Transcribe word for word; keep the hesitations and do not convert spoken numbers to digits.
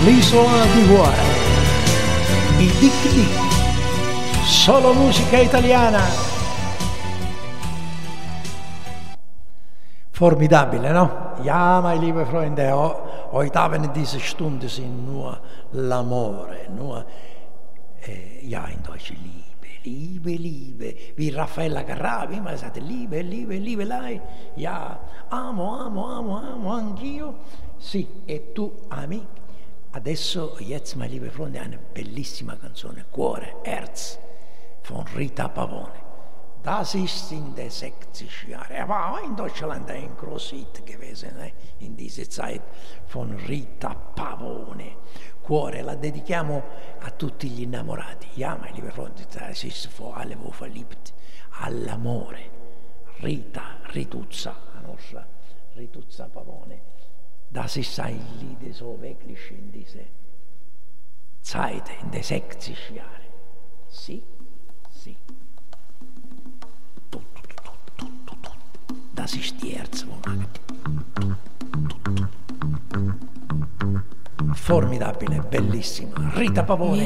l'isola di Guare, i Dic Dic, solo musica italiana. Formidabile, no? Ja, meine liebe Freunde, heute Abend in dieser Stunde sind nur l'amore, nur, äh, ja, in Deutsch Liebe, Liebe, Liebe, wie Raffaella Carrà, wie man sagt, Liebe, Liebe, Liebe lei, ja, amo, amo, amo, amo, anch'io, sì, e tu ami. Adesso, jetzt, meine liebe Freunde, eine bellissima canzone, Cuore, Herz, von Rita Pavone. Das ist in den sechzig Jahren. Er war auch in Deutschland ein Großhit gewesen, ne? In dieser Zeit von Rita Pavone. Cuore, la dedichiamo a tutti gli innamorati. Ja, meine liebe Freunde, das ist vor allem wo verliebt all'amore. Rita, Rituzza, la nostra Rituzza Pavone. Das ist ein Lied so wirklich in diese Zeit, in den sechzig Jahren. Sì, sì. Das ist die Erzwunge. Formidabile, bellissima. Rita Pavone.